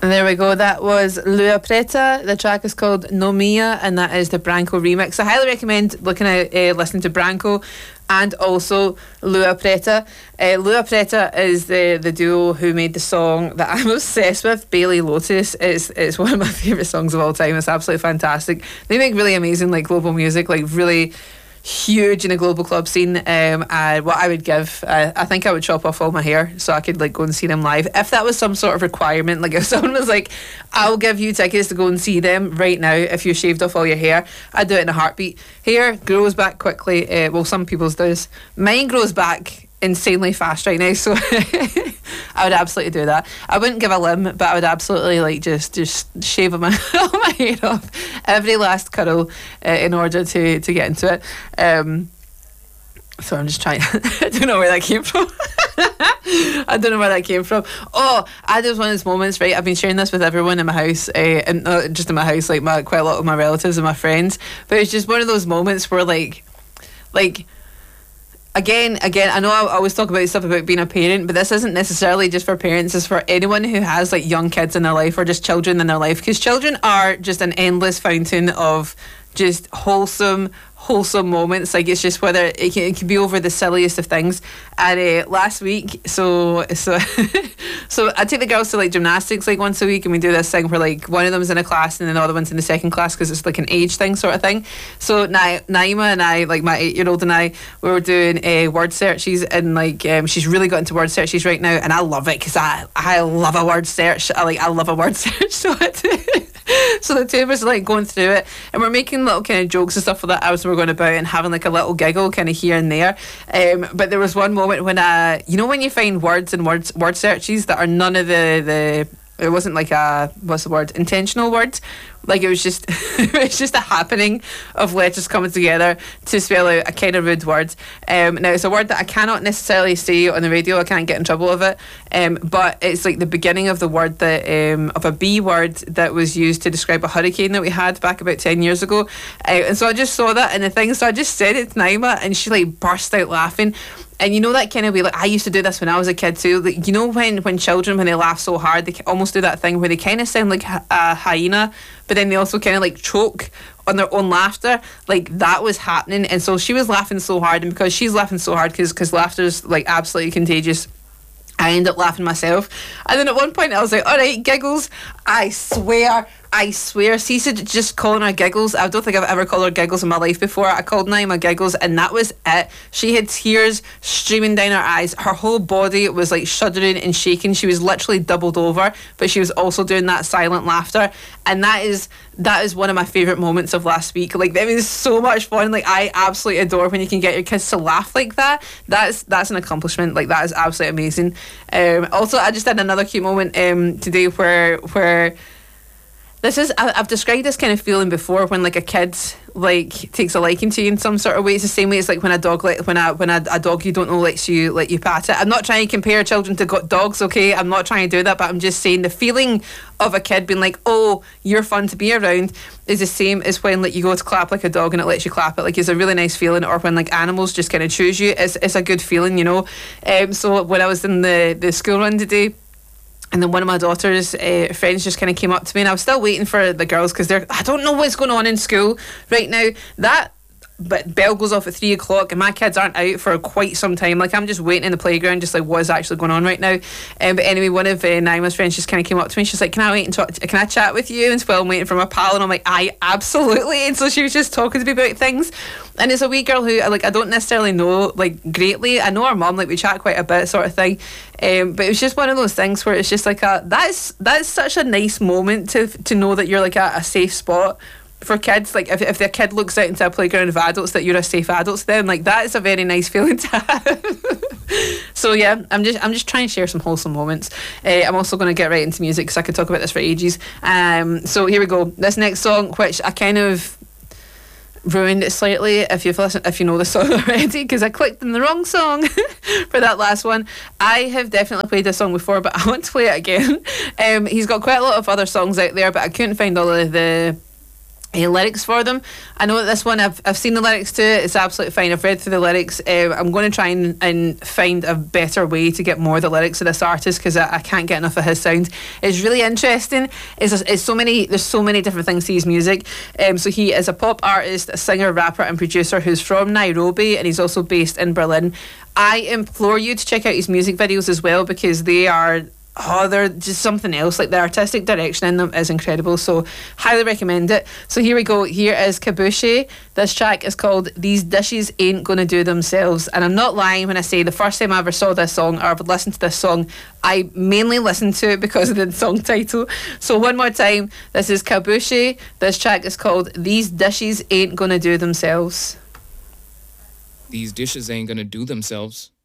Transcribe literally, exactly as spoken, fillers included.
There we go. That was Lua Preta. The track is called No Mia, and that is the Branco remix. I highly recommend looking at uh, listening to Branco and also Lua Preta. Uh, Lua Preta is the, the duo who made the song that I'm obsessed with, Bailey Lotus. It's it's one of my favourite songs of all time. It's absolutely fantastic. They make really amazing like global music, like really huge in a global club scene. Um, and what I would give, uh, I think I would chop off all my hair so I could like go and see them live. If that was some sort of requirement, like if someone was like, I'll give you tickets to go and see them right now if you shaved off all your hair, I'd do it in a heartbeat. Hair grows back quickly. Uh, well, some people's does. Mine grows back insanely fast right now, so I would absolutely do that. I wouldn't give a limb, but I would absolutely like just just shave my all my hair off, every last curl, uh, in order to to get into it. Um, so I'm just trying. I don't know where that came from. I don't know where that came from. Oh, I had one of those moments, right? I've been sharing this with everyone in my house, uh, and not just in my house, like my quite a lot of my relatives and my friends. But it's just one of those moments where, like, like. Again, again, I know I always talk about stuff about being a parent, but this isn't necessarily just for parents. It's for anyone who has like young kids in their life or just children in their life, because children are just an endless fountain of just wholesome, wholesome moments. Like it's just whether it can, it can be over the silliest of things. And uh, last week, so so so I take the girls to like gymnastics like once a week, and we do this thing where like one of them's in a class and then the other one's in the second class because it's like an age thing sort of thing. So Na- Naima and I, like my eight-year-old and I, we were doing a uh, word searches, and like um, she's really got into word searches right now, and I love it because I I love a word search. I like I love a word search. So I do. So the two of us are like going through it, and we're making little kind of jokes and stuff like that as we're going about and having like a little giggle kind of here and there. Um, but there was one moment when I, you know, when you find words in words word searches that are none of the the. It wasn't like a, what's the word, intentional words. Like it was just it was just a happening of letters coming together to spell out a kind of rude word. Um, now it's a word that I cannot necessarily say on the radio. I can't get in trouble with it. Um, but it's like the beginning of the word that um, of a B word that was used to describe a hurricane that we had back about ten years ago. Uh, and so I just saw that in the thing. So I just said it to Naima, and she like burst out laughing. And you know that kind of way, like I used to do this when I was a kid too. Like, you know when, when children, when they laugh so hard, they almost do that thing where they kind of sound like a hyena, but then they also kind of like choke on their own laughter. Like that was happening. And so she was laughing so hard, and because she's laughing so hard, because because laughter's like absolutely contagious, I ended up laughing myself. And then at one point I was like, all right, Giggles, I swear, I swear, cease just calling her Giggles. I don't think I've ever called her Giggles in my life before. I called Naima Giggles, and that was it. She had tears streaming down her eyes. Her whole body was like shuddering and shaking. She was literally doubled over, but she was also doing that silent laughter. And that is that is one of my favourite moments of last week. Like, it was so much fun. Like, I absolutely adore when you can get your kids to laugh like that. That's that's an accomplishment. Like, that is absolutely amazing. Um, also, I just had another cute moment um, today where where this is, I, I've described this kind of feeling before, when like a kid like takes a liking to you in some sort of way. It's the same way it's like when a dog like when a when a, a dog you don't know lets you let you pat it. I'm not trying to compare children to go- dogs, okay? I'm not trying to do that, but I'm just saying the feeling of a kid being like, oh, you're fun to be around, is the same as when like you go to clap like a dog and it lets you clap it. Like, it's a really nice feeling. Or when like animals just kind of choose you, it's it's a good feeling, you know. Um, so when I was in the the school run today, and then one of my daughter's uh, friends just kind of came up to me, and I was still waiting for the girls because they're, I don't know what's going on in school right now. That but bell goes off at three o'clock, and my kids aren't out for quite some time. Like, I'm just waiting in the playground, just like, what is actually going on right now? Um, but anyway, one of uh, Naima's friends just kind of came up to me. She's like, "Can I wait and talk? Can I chat with you?" And so I'm waiting for my pal, and I'm like, "I absolutely." And so she was just talking to me about things. And it's a wee girl who, like, I don't necessarily know like greatly. I know her mum, like we chat quite a bit, sort of thing. Um, but it was just one of those things where it's just like a that's that's such a nice moment to to know that you're like a, a safe spot for kids. Like, if if their kid looks out into a playground of adults, that you're a safe adult to them. Like, that is a very nice feeling to have. So yeah, I'm just I'm just trying to share some wholesome moments. Uh, I'm also going to get right into music because I could talk about this for ages. Um, so here we go. This next song, which I kind of ruined it slightly if you've listened, if you know the song already, because I clicked in the wrong song for that last one. I have definitely played this song before, but I want to play it again. Um, he's got quite a lot of other songs out there, but I couldn't find all of the Uh, lyrics for them. I know that this one I've, I've seen the lyrics to it. It's absolutely fine. I've read through the lyrics. uh, I'm going to try and, and find a better way to get more of the lyrics of this artist, because I, I can't get enough of his sound. It's really interesting. It's, it's so many there's so many different things to his music. Um, so he is a pop artist, a singer, rapper and producer who's from Nairobi, and he's also based in Berlin. I implore you to check out his music videos as well, because they are Oh, they're just something else. Like, the artistic direction in them is incredible. So, highly recommend it. So, here we go. Here is Kabushi. This track is called These Dishes Ain't Gonna Do Themselves. And I'm not lying when I say the first time I ever saw this song, or would listen to this song, I mainly listened to it because of the song title. So, one more time. This is Kabushi. This track is called These Dishes Ain't Gonna Do Themselves. These dishes ain't gonna do themselves.